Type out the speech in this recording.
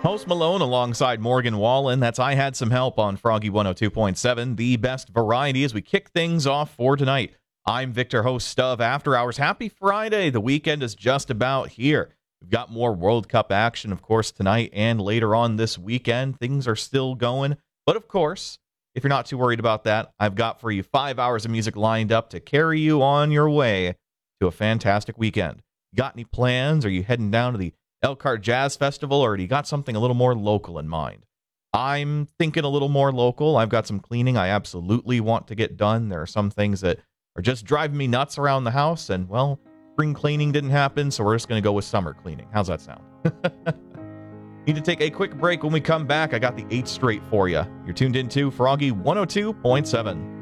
Post Malone alongside Morgan Wallen. That's I Had Some Help on Froggy 102.7, the best variety as we kick things off for tonight. I'm Victor, host of After Hours. Happy Friday. The weekend is just about here. We've got more World Cup action, of course, tonight and later on this weekend. Things are still going. But, of course, if you're not too worried about that, I've got for you 5 hours of music lined up to carry you on your way to a fantastic weekend. Got any plans? Are you heading down to the Elkhart Jazz Festival, or do you got something a little more local in mind? I'm thinking a little more local. I've got some cleaning I absolutely want to get done. There are some things that are just driving me nuts around the house, and, well, spring cleaning didn't happen, so we're just going to go with summer cleaning. How's that sound? Need to take a quick break. When we come back, I got the 8 straight for you. You're tuned into Froggy 102.7.